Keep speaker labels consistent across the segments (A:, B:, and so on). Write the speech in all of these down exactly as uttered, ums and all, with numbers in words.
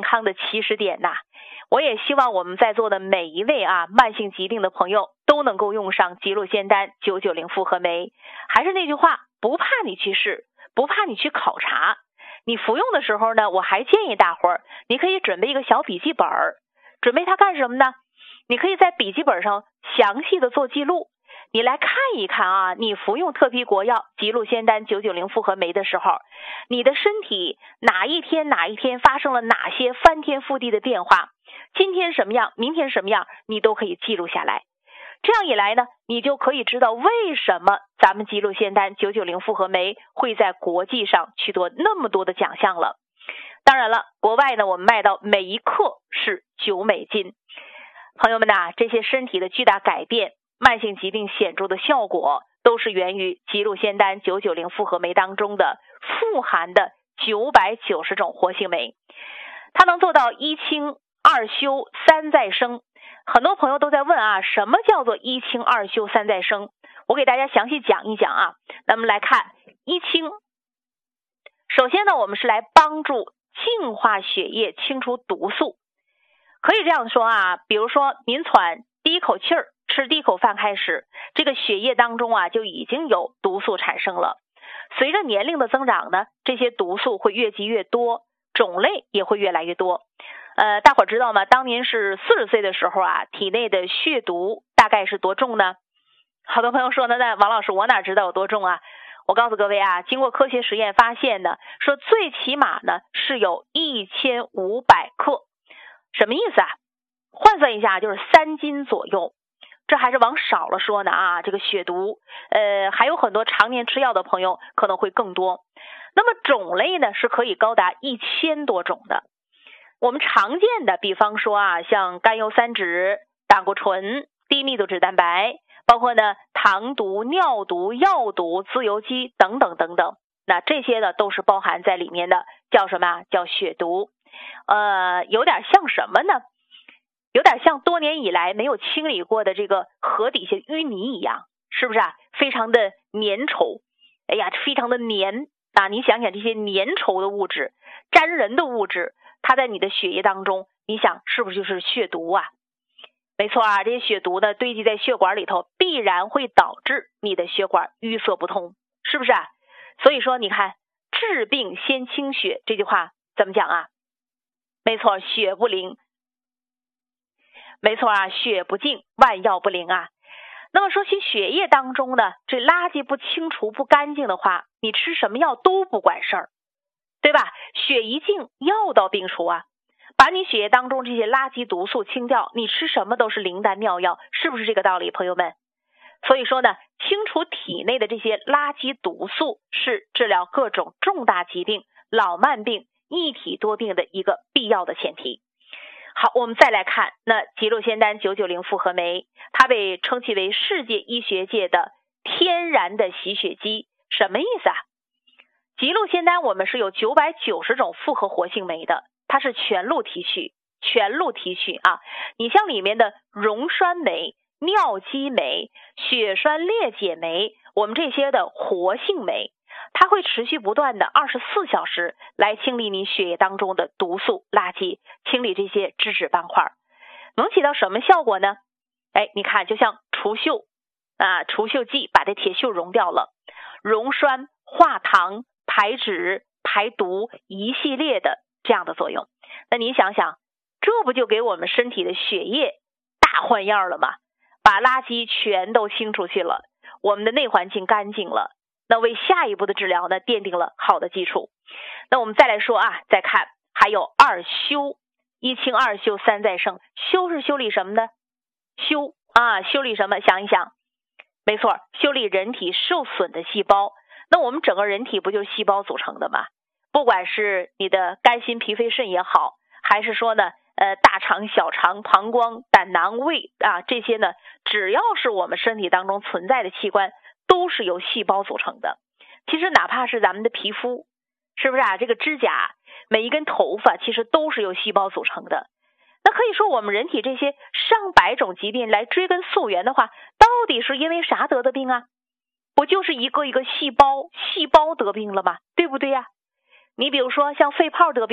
A: 康的起始点呐。我也希望我们在座的每一位啊慢性疾病的朋友都能够用上吉鹿仙丹九九零复合酶。还是那句话，不怕你去试，不怕你去考察。你服用的时候呢，我还建议大伙儿，你可以准备一个小笔记本，准备它干什么呢？你可以在笔记本上详细的做记录，你来看一看啊，你服用特批国药吉鹿仙丹九九零复合酶的时候，你的身体哪一天哪一天发生了哪些翻天覆地的变化，今天什么样，明天什么样，你都可以记录下来。这样一来呢，你就可以知道为什么咱们吉鹿仙丹九九零复合酶会在国际上取得那么多的奖项了。当然了，国外呢，我们卖到每一克是九美金。朋友们呐，这些身体的巨大改变，慢性疾病显著的效果，都是源于吉鹿仙丹九九零复合酶当中的富含的九百九十种活性酶。它能做到一清二修三再生。很多朋友都在问啊，什么叫做一清二修三再生？我给大家详细讲一讲啊。那么来看一清，首先呢，我们是来帮助净化血液，清除毒素。可以这样说啊，比如说您喘第一口气儿，吃第一口饭开始，这个血液当中啊就已经有毒素产生了。随着年龄的增长呢，这些毒素会越积越多，种类也会越来越多。呃，大伙儿知道吗？当您是四十岁的时候啊，体内的血毒大概是多重呢？好多朋友说呢，那王老师我哪知道有多重啊？我告诉各位啊，经过科学实验发现呢，说最起码呢是有一千五百克。什么意思啊？换算一下就是三斤左右。这还是往少了说呢啊，这个血毒呃还有很多常年吃药的朋友可能会更多。那么种类呢是可以高达一千多种的。我们常见的比方说啊，像甘油三酯、胆固醇、低密度脂蛋白，包括呢糖毒、尿毒、药毒、自由基等等等等，那这些呢都是包含在里面的，叫什么啊？叫血毒。呃，有点像什么呢？有点像多年以来没有清理过的这个河底下淤泥一样，是不是啊？非常的粘稠，哎呀，非常的粘啊！你想想这些粘稠的物质、粘人的物质，它在你的血液当中，你想是不是就是血毒啊？没错啊，这些血毒呢堆积在血管里头，必然会导致你的血管淤塞不通，是不是啊？所以说你看，治病先清血这句话怎么讲啊？没错，血不灵。没错啊，血不净，万药不灵啊。那么说起血液当中呢，这垃圾不清除不干净的话，你吃什么药都不管事儿，对吧？血一净，药到病除啊。把你血液当中这些垃圾毒素清掉，你吃什么都是灵丹妙药，是不是这个道理，朋友们？所以说呢，清除体内的这些垃圾毒素是治疗各种重大疾病、老慢病、一体多病的一个必要的前提。好，我们再来看那吉鹿仙丹九九零复合酶，它被称其为世界医学界的天然的洗血机。什么意思啊？吉鹿仙丹我们是有九百九十种复合活性酶的，它是全路提取，全路提取啊。你像里面的溶栓酶、尿激酶、血栓裂解酶，我们这些的活性酶，它会持续不断的二十四小时来清理你血液当中的毒素垃圾，清理这些脂质斑块，能起到什么效果呢？哎，你看就像除锈啊，除锈剂把这铁锈溶掉了，溶栓、化糖、排脂、排毒，一系列的这样的作用。那你想想，这不就给我们身体的血液大换样了吗？把垃圾全都清出去了，我们的内环境干净了，那为下一步的治疗呢奠定了好的基础。那我们再来说啊，再看还有二修，一清二修三再生。修是修理什么呢？修啊，修理什么？想一想，没错，修理人体受损的细胞。那我们整个人体不就是细胞组成的吗？不管是你的肝心脾肺肾也好，还是说呢呃，大肠、小肠、膀胱、胆囊、胃啊，这些呢，只要是我们身体当中存在的器官，都是由细胞组成的。其实哪怕是咱们的皮肤，是不是啊？这个指甲，每一根头发，其实都是由细胞组成的。那可以说，我们人体这些上百种疾病来追根溯源的话，到底是因为啥得的病啊？不就是一个一个细胞，细胞得病了吗？对不对呀？你比如说像肺泡得病了，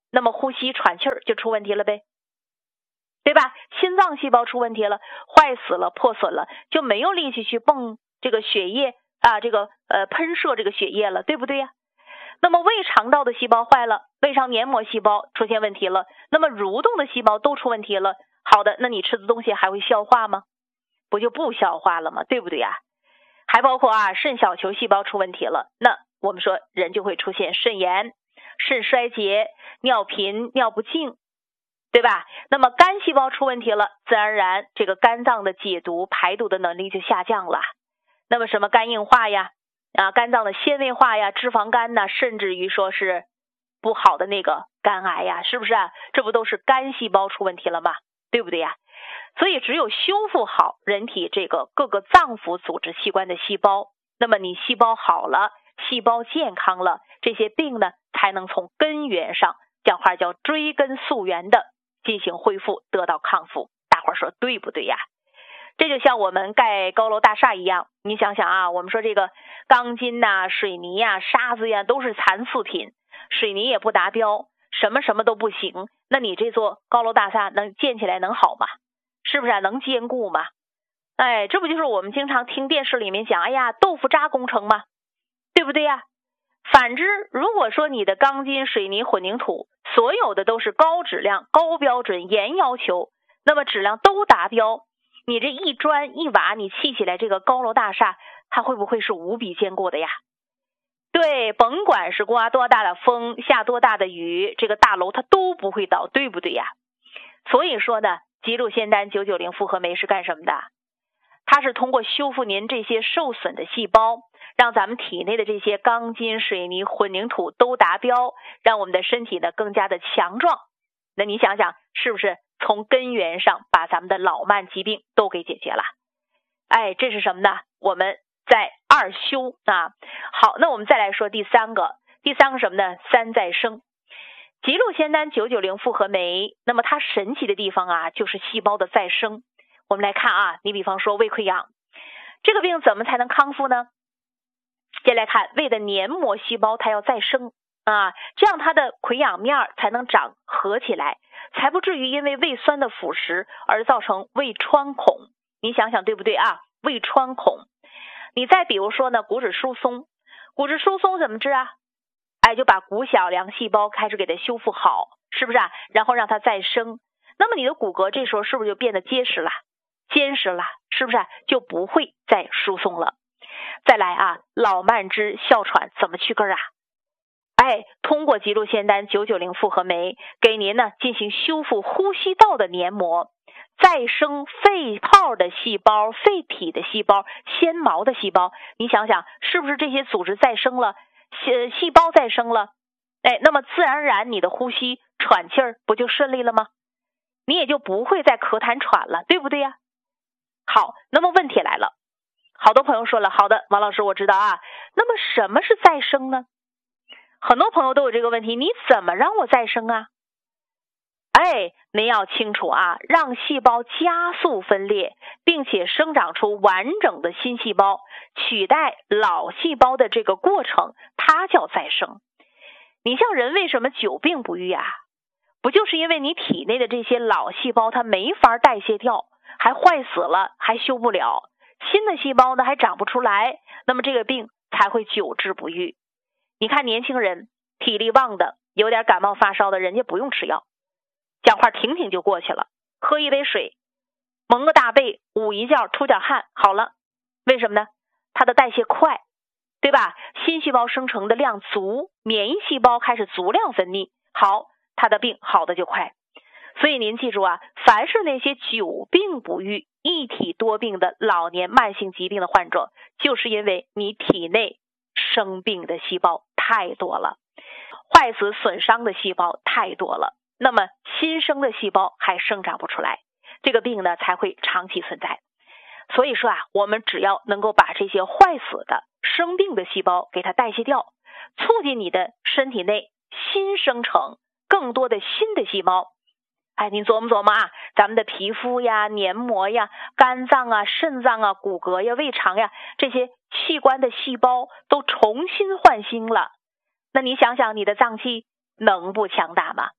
A: 那么呼吸喘气儿就出问题了呗，对吧？心脏细胞出问题了，坏死了，破损了，就没有力气去泵这个血液啊，这个呃喷射这个血液了，对不对呀？那么胃肠道的细胞坏了，胃肠黏膜细胞出现问题了，那么蠕动的细胞都出问题了，好的，那你吃的东西还会消化吗？不就不消化了吗？对不对呀？还包括啊肾小球细胞出问题了，那我们说人就会出现肾炎、肾衰竭、尿频、尿不尽，对吧？那么肝细胞出问题了，自然而然这个肝脏的解毒排毒的能力就下降了。那么什么肝硬化呀，啊肝脏的纤维化呀，脂肪肝呐，甚至于说是不好的那个肝癌呀，是不是啊？这不都是肝细胞出问题了吗？对不对呀？所以只有修复好人体这个各个脏腑组织器官的细胞，那么你细胞好了，细胞健康了，这些病呢才能从根源上，讲话叫追根溯源的进行恢复，得到康复。大伙儿说对不对呀？这就像我们盖高楼大厦一样，你想想啊，我们说这个钢筋呐、水泥呀、沙子呀都是残次品，水泥也不达标，什么什么都不行，那你这座高楼大厦能建起来能好吗？是不是啊？能坚固吗？哎，这不就是我们经常听电视里面讲，哎呀，豆腐渣工程吗？对不对呀？反之，如果说你的钢筋、水泥、混凝土所有的都是高质量、高标准、严要求，那么质量都达标，你这一砖一瓦你砌起来这个高楼大厦，它会不会是无比坚固的呀？对，甭管是刮多大的风，下多大的雨，这个大楼它都不会倒，对不对呀？所以说呢，吉鲁仙丹九九零复合酶是干什么的？它是通过修复您这些受损的细胞，让咱们体内的这些钢筋、水泥、混凝土都达标，让我们的身体呢更加的强壮。那你想想，是不是从根源上把咱们的老慢疾病都给解决了？哎，这是什么呢？我们在二修啊。好，那我们再来说第三个，第三个什么呢？三再生。吉鲁仙丹九九零复合酶，那么它神奇的地方啊，就是细胞的再生。我们来看啊，你比方说胃溃疡，这个病怎么才能康复呢？先来看胃的黏膜细胞，它要再生啊，这样它的溃疡面才能长合起来，才不至于因为胃酸的腐蚀而造成胃穿孔。你想想对不对啊？胃穿孔。你再比如说呢，骨质疏松，骨质疏松怎么治啊？哎，就把骨小梁细胞开始给它修复好，是不是啊？然后让它再生，那么你的骨骼这时候是不是就变得结实了、坚实了？是不是啊？就不会再疏松了。再来啊，老慢支、哮喘怎么去根啊？哎，通过吉鲁仙丹九九零复合酶给您呢进行修复呼吸道的黏膜，再生肺泡的细胞、肺体的细胞、纤毛的细胞。你想想，是不是这些组织再生了？细细胞再生了，哎，那么自然而然你的呼吸喘气儿不就顺利了吗？你也就不会再咳痰喘了，对不对呀？好，那么问题来了，好多朋友说了，好的，王老师我知道啊，那么什么是再生呢？很多朋友都有这个问题，你怎么让我再生啊？哎，您要清楚啊，让细胞加速分裂，并且生长出完整的新细胞，取代老细胞的这个过程，它叫再生。你像人为什么久病不愈啊？不就是因为你体内的这些老细胞它没法代谢掉，还坏死了，还修不了，新的细胞呢还长不出来，那么这个病才会久治不愈。你看年轻人体力旺的，有点感冒发烧的，人家不用吃药，讲话挺挺就过去了，喝一杯水，蒙个大被，捂一觉，出点汗，好了。为什么呢？它的代谢快，对吧？新细胞生成的量足，免疫细胞开始足量分泌，好，它的病好的就快。所以您记住啊，凡是那些久病不愈、一体多病的老年慢性疾病的患者，就是因为你体内生病的细胞太多了，坏死损伤的细胞太多了，那么新生的细胞还生长不出来，这个病呢才会长期存在。所以说啊，我们只要能够把这些坏死的生病的细胞给它代谢掉，促进你的身体内新生成更多的新的细胞。哎，您琢磨琢磨啊，咱们的皮肤呀、黏膜呀、肝脏啊、肾脏啊、骨骼呀、胃肠呀，这些器官的细胞都重新焕新了，那你想想你的脏器能不强大吗？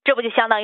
A: 这不就相当于